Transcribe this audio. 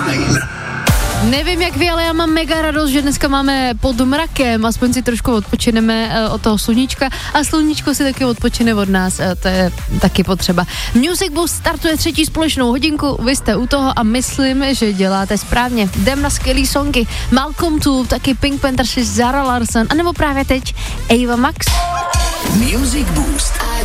Fajn. Nevím jak vy, ale já mám mega radost, že dneska máme pod mrakem, aspoň si trošku odpočineme od toho sluníčka a sluníčko si taky odpočine od nás, to je taky potřeba. Music Boost startuje 3. společnou hodinku, vy jste u toho a myslím, že děláte správně. Jdem na skvělý songy, Malcolm Toole, taky Pink Panthers, Zara Larsson, anebo právě teď Ava Max. Music Boost.